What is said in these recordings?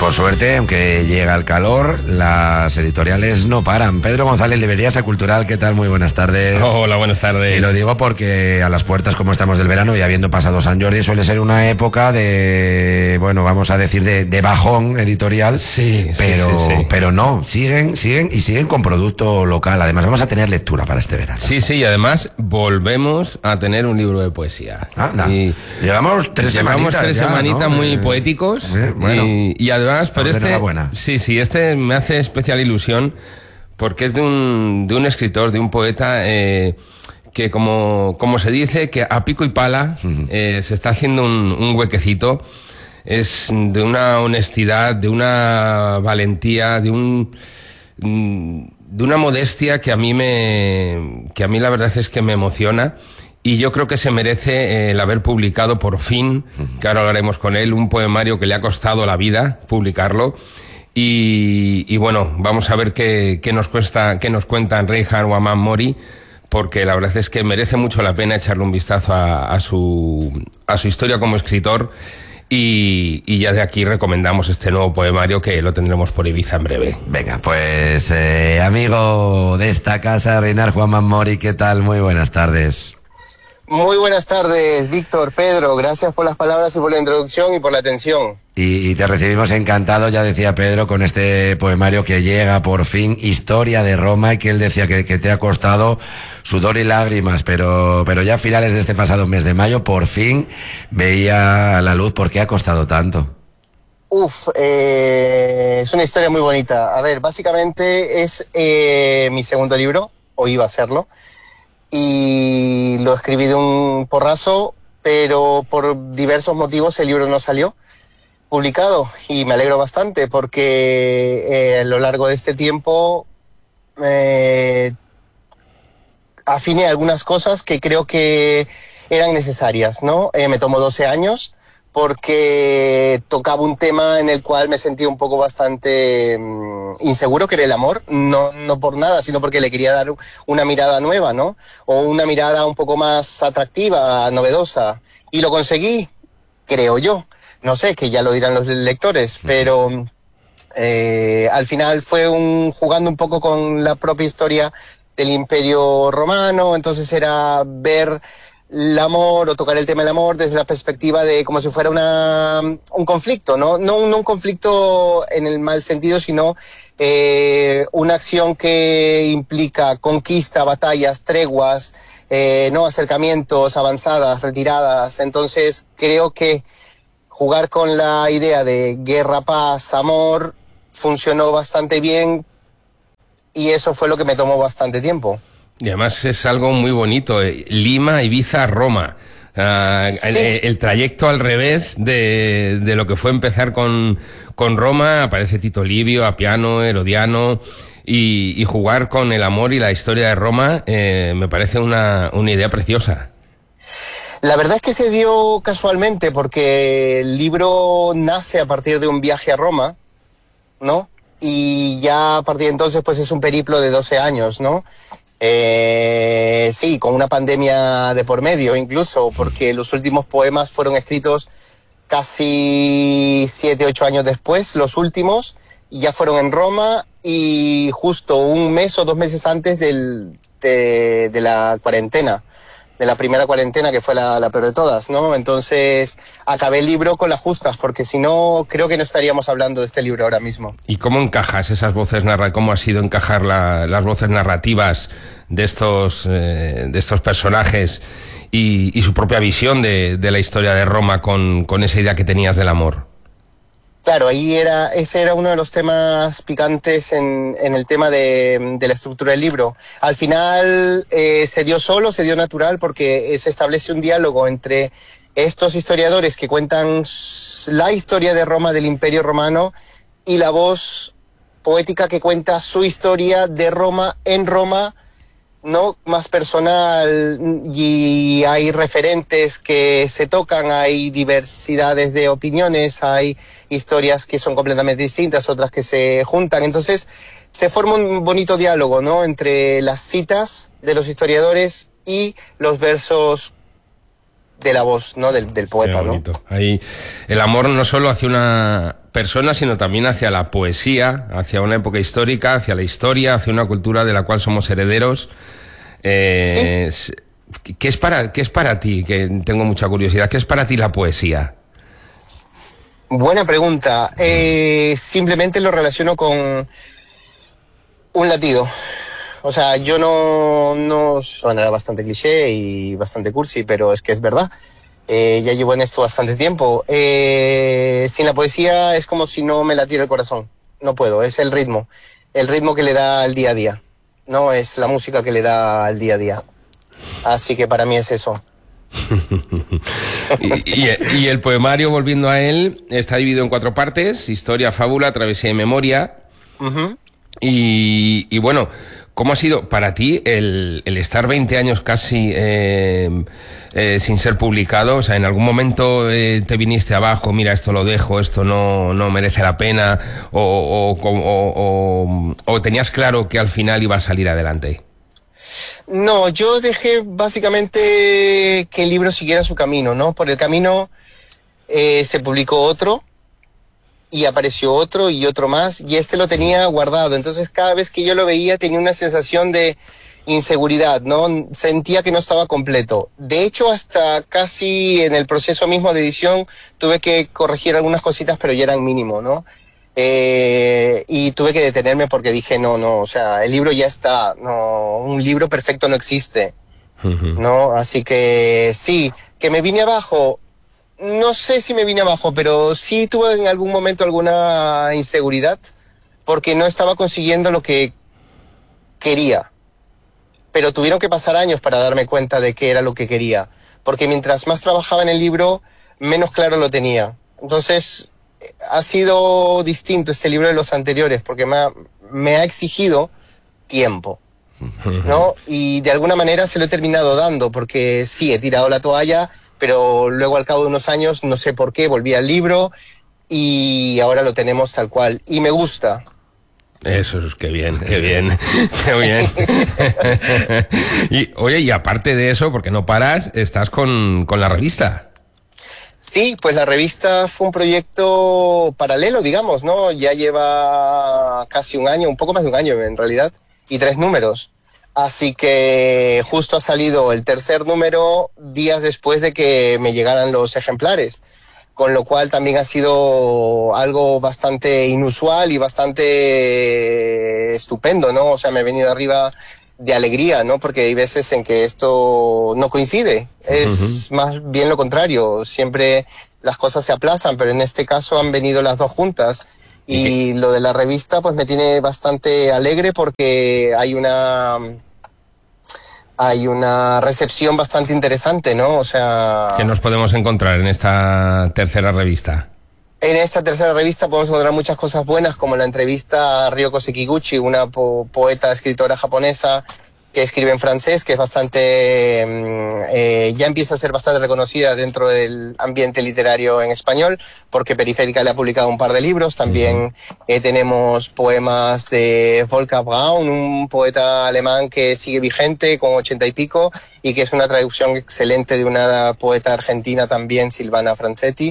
por suerte, aunque llega el calor, las editoriales no paran. Pedro González, Librerías A Cultural, ¿qué tal? Muy buenas tardes. Hola, buenas tardes. Y lo digo porque a las puertas, como estamos del verano y habiendo pasado San Jordi, suele ser una época de, bueno, vamos a decir de bajón editorial. Sí, pero no, siguen con producto local. Además, vamos a tener lectura para este verano. Sí, y además volvemos a tener un libro de poesía. Llevamos tres semanitas, ¿no? Muy poéticos. Bueno, y además, pero enhorabuena. Este me hace especial ilusión porque es de un escritor, de un poeta que como se dice, que a pico y pala se está haciendo un huequecito. Es de una honestidad, de una valentía, de una modestia que a mí la verdad es que me emociona. Y yo creo que se merece el haber publicado por fin, que ahora hablaremos con él, un poemario que le ha costado la vida publicarlo. Y bueno, vamos a ver qué nos cuentan Reinhard Waman Mori, porque la verdad es que merece mucho la pena echarle un vistazo a su historia como escritor. Y ya de aquí recomendamos este nuevo poemario que lo tendremos por Ibiza en breve. Venga, pues amigo de esta casa, Reinhard Waman Mori, ¿qué tal? Muy buenas tardes. Muy buenas tardes, Víctor, Pedro, gracias por las palabras y por la introducción y por la atención. Y te recibimos encantado, ya decía Pedro, con este poemario que llega por fin, Historia de Roma, y que él decía que te ha costado sudor y lágrimas, pero ya a finales de este pasado mes de mayo por fin veía la luz. ¿Por qué ha costado tanto? Es una historia muy bonita. A ver, básicamente es mi segundo libro, o iba a serlo. Y lo escribí de un porrazo, pero por diversos motivos el libro no salió publicado y me alegro bastante porque a lo largo de este tiempo afiné algunas cosas que creo que eran necesarias, ¿no? Me tomó 12 años porque tocaba un tema en el cual me sentí un poco bastante inseguro, que era el amor, no por nada, sino porque le quería dar una mirada nueva, ¿no? O una mirada un poco más atractiva, novedosa. Y lo conseguí, creo yo. No sé, que ya lo dirán los lectores, pero al final fue jugando un poco con la propia historia del Imperio Romano, entonces era ver el amor o tocar el tema del amor desde la perspectiva de como si fuera un conflicto, no un conflicto en el mal sentido, sino una acción que implica conquista, batallas, treguas, no acercamientos, avanzadas, retiradas. Entonces creo que jugar con la idea de guerra, paz, amor funcionó bastante bien y eso fue lo que me tomó bastante tiempo. Y además es algo muy bonito, Lima, Ibiza, Roma. Sí. El trayecto al revés de lo que fue empezar con Roma. Aparece Tito Livio, Appiano, Herodiano, y jugar con el amor y la historia de Roma me parece una idea preciosa. La verdad es que se dio casualmente porque el libro nace a partir de un viaje a Roma, ¿no? Y ya a partir de entonces pues es un periplo de 12 años, ¿no? Sí, con una pandemia de por medio incluso, porque los últimos poemas fueron escritos casi 7, 8 años después, los últimos, y ya fueron en Roma y justo un mes o 2 meses antes de la cuarentena, de la primera cuarentena que fue la peor de todas, ¿no? Entonces acabé el libro con las justas, porque si no, creo que no estaríamos hablando de este libro ahora mismo. ¿Y cómo encajas esas voces cómo ha sido encajar las voces narrativas de estos personajes y su propia visión de la historia de Roma con esa idea que tenías del amor? Claro, ese era uno de los temas picantes en el tema de la estructura del libro. Al final se dio natural porque se establece un diálogo entre estos historiadores que cuentan la historia de Roma, del Imperio Romano, y la voz poética que cuenta su historia de Roma en Roma, ¿no? Más personal, y hay referentes que se tocan, hay diversidades de opiniones, hay historias que son completamente distintas, otras que se juntan. Entonces se forma un bonito diálogo, ¿no? Entre las citas de los historiadores y los versos de la voz, ¿no? Del poeta, ¿no? Ahí, el amor no solo hacia una persona, sino también hacia la poesía, hacia una época histórica, hacia la historia, hacia una cultura de la cual somos herederos. ¿Sí? ¿Qué es para ti? Que tengo mucha curiosidad. ¿Qué es para ti la poesía? Buena pregunta. Simplemente lo relaciono con un latido. O sea, yo no suena bastante cliché y bastante cursi, pero es que es verdad. Ya llevo en esto bastante tiempo. Sin la poesía es como si no me latiera el corazón. No puedo, es el ritmo que le da al día a día. No es la música que le da al día a día. Así que para mí es eso. y el poemario, volviendo a él, está dividido en 4 partes: historia, fábula, travesía y memoria. Uh-huh. Y bueno, ¿cómo ha sido para ti el estar 20 años casi sin ser publicado? O sea, ¿en algún momento te viniste abajo, mira, esto lo dejo, esto no merece la pena? ¿O tenías claro que al final iba a salir adelante? No, yo dejé básicamente que el libro siguiera su camino, ¿no? Por el camino se publicó otro, y apareció otro y otro más, y este lo tenía guardado. Entonces cada vez que yo lo veía tenía una sensación de inseguridad, ¿no? Sentía que no estaba completo. De hecho, hasta casi en el proceso mismo de edición tuve que corregir algunas cositas, pero ya eran mínimo, ¿no? Y tuve que detenerme porque dije, no, o sea, el libro ya está, no, un libro perfecto no existe, ¿no? Así que sí, que me vine abajo. No sé si me vine abajo, pero sí tuve en algún momento alguna inseguridad porque no estaba consiguiendo lo que quería. Pero tuvieron que pasar años para darme cuenta de qué era lo que quería. Porque mientras más trabajaba en el libro, menos claro lo tenía. Entonces, ha sido distinto este libro de los anteriores porque me ha exigido tiempo, ¿no? Y de alguna manera se lo he terminado dando porque sí, he tirado la toalla, pero luego al cabo de unos años, no sé por qué, volví al libro y ahora lo tenemos tal cual. Y me gusta. Eso es, qué bien, qué bien. Y oye, y aparte de eso, porque no paras, estás con la revista. Sí, pues la revista fue un proyecto paralelo, digamos, ¿no? Ya lleva casi un año, un poco más de un año en realidad, y 3 números. Así que justo ha salido el tercer número días después de que me llegaran los ejemplares, con lo cual también ha sido algo bastante inusual y bastante estupendo, ¿no? O sea, me he venido arriba de alegría, ¿no? Porque hay veces en que esto no coincide, es más bien lo contrario, siempre las cosas se aplazan, pero en este caso han venido las dos juntas. Y lo de la revista pues me tiene bastante alegre porque hay una recepción bastante interesante, ¿no? O sea... ¿Qué nos podemos encontrar en esta tercera revista? En esta tercera revista podemos encontrar muchas cosas buenas, como la entrevista a Ryoko Sekiguchi, una poeta, escritora japonesa que escribe en francés, que es bastante, ya empieza a ser bastante reconocida dentro del ambiente literario en español, porque Periférica le ha publicado un par de libros. También tenemos poemas de Volker Braun, un poeta alemán que sigue vigente con 80 y pico, y que es una traducción excelente de una poeta argentina también, Silvana Francetti.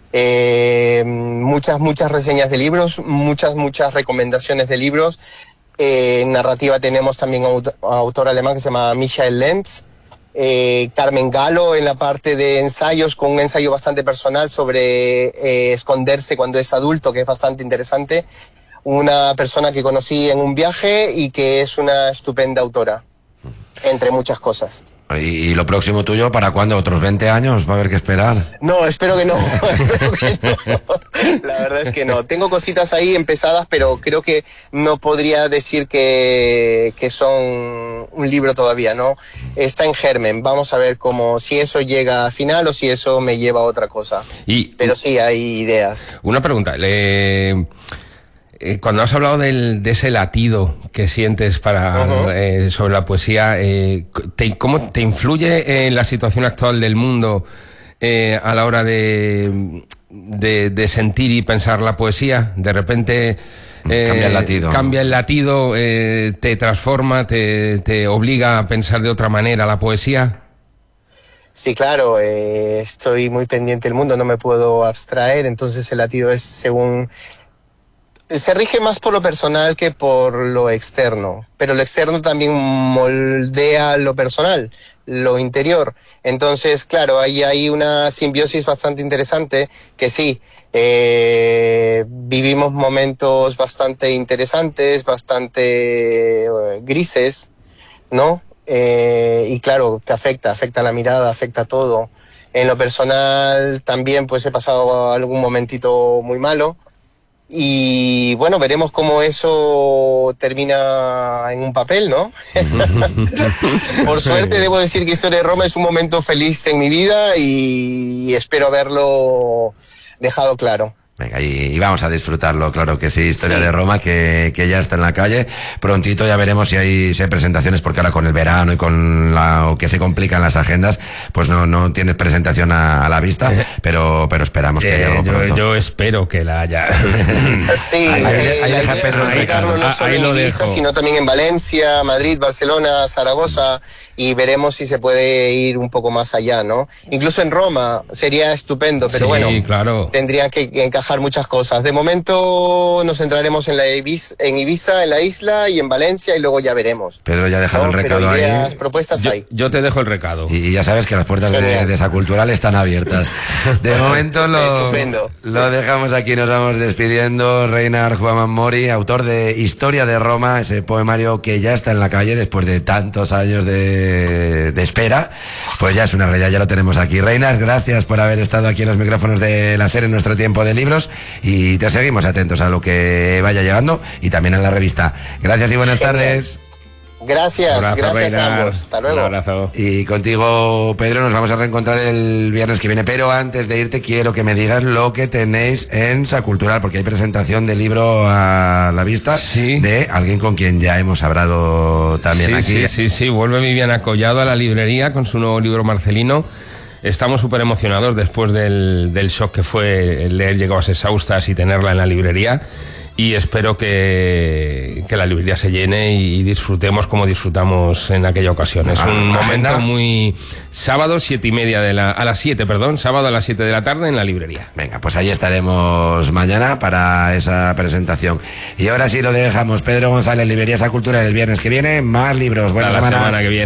Muchas reseñas de libros, muchas recomendaciones de libros. En narrativa tenemos también a un autor alemán que se llama Michael Lenz, Carmen Galo en la parte de ensayos, con un ensayo bastante personal sobre esconderse cuando es adulto, que es bastante interesante. Una persona que conocí en un viaje y que es una estupenda autora, entre muchas cosas. ¿Y lo próximo tuyo para cuándo? ¿Otros 20 años? ¿Va a haber que esperar? No, espero que no. Espero que no. La verdad es que no. Tengo cositas ahí empezadas, pero creo que no podría decir que son un libro todavía, ¿no? Está en germen. Vamos a ver si eso llega a final o si eso me lleva a otra cosa. Pero sí, hay ideas. Una pregunta. Cuando has hablado de ese latido que sientes sobre la poesía, ¿cómo te influye en la situación actual del mundo a la hora de sentir y pensar la poesía? De repente cambia el latido, te transforma, te obliga a pensar de otra manera la poesía. Sí, claro, estoy muy pendiente del mundo, no me puedo abstraer, entonces el latido es según... Se rige más por lo personal que por lo externo, pero lo externo también moldea lo personal, lo interior. Entonces, claro, ahí hay una simbiosis bastante interesante que sí, vivimos momentos bastante interesantes, bastante grises, ¿no? Y claro, te afecta la mirada, afecta todo. En lo personal también pues he pasado algún momentito muy malo. Y bueno, veremos cómo eso termina en un papel, ¿no? Por suerte debo decir que Historia de Roma es un momento feliz en mi vida y espero haberlo dejado claro. Venga, y vamos a disfrutarlo, claro que sí. Historia de Roma, que ya está en la calle. Prontito ya veremos si hay presentaciones, porque ahora con el verano y con o que se complican las agendas, pues no tienes presentación a la vista, pero esperamos que haya algo pronto. Yo espero que la haya. Sí, ahí deja Pedro el recado. No solo en Ibiza, sino también en Valencia, Madrid, Barcelona, Zaragoza, y veremos si se puede ir un poco más allá, ¿no? Incluso en Roma sería estupendo, pero bueno, claro, tendrían que encajar muchas cosas. De momento nos centraremos en Ibiza, en la isla y en Valencia, y luego ya veremos. Pedro ya ha dejado el recado ahí. Propuestas hay. Yo te dejo el recado. Y ya sabes que las puertas de esa cultural están abiertas. De momento lo dejamos aquí, nos vamos despidiendo. Reinhard Joan Mori, autor de Historia de Roma, ese poemario que ya está en la calle después de tantos años de espera. Pues ya es una realidad, ya lo tenemos aquí. Reinhard, gracias por haber estado aquí en los micrófonos de la serie en nuestro tiempo de libros, y te seguimos atentos a lo que vaya llegando y también a la revista. Gracias y buenas tardes. Gracias a ambos. Hasta luego. Un abrazo. Y contigo, Pedro, nos vamos a reencontrar el viernes que viene, pero antes de irte quiero que me digas lo que tenéis en Sacultural, porque hay presentación de libro a la vista de alguien con quien ya hemos hablado también aquí. Sí, vuelve Viviana Collado a la librería con su nuevo libro Marcelino. Estamos súper emocionados después del shock que fue leer Llegadas exhaustas y tenerla en la librería, y espero que la librería se llene y disfrutemos como disfrutamos en aquella ocasión. Es un momento muy... sábado a las 7 de la tarde en la librería. Venga, pues ahí estaremos mañana para esa presentación. Y ahora sí lo dejamos. Pedro González, Librería Esa Cultura, el viernes que viene, más libros. Buena semana. La semana que viene.